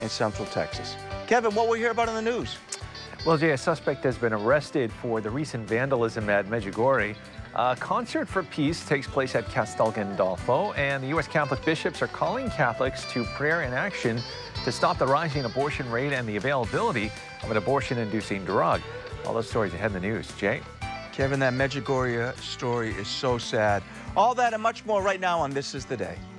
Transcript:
in Central Texas. Kevin, what we hear about in the news? Well, Jay, a suspect has been arrested for the recent vandalism at Medjugorje. A concert for peace takes place at Castel Gandolfo, and the U.S. Catholic bishops are calling Catholics to prayer and action to stop the rising abortion rate and the availability of an abortion-inducing drug. All those stories ahead in the news. Jay? Kevin, that Medjugorje story is so sad. All that and much more right now on This Is the Day.